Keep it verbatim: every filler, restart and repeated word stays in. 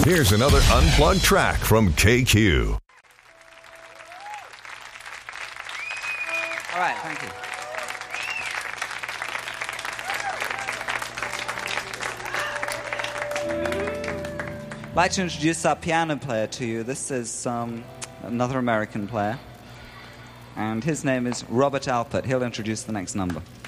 Here's another unplugged track from K Q. All right, thank you. I'd like to introduce our piano player to you. This is um, another American player, and his name is Robert Alpert. He'll introduce the next number.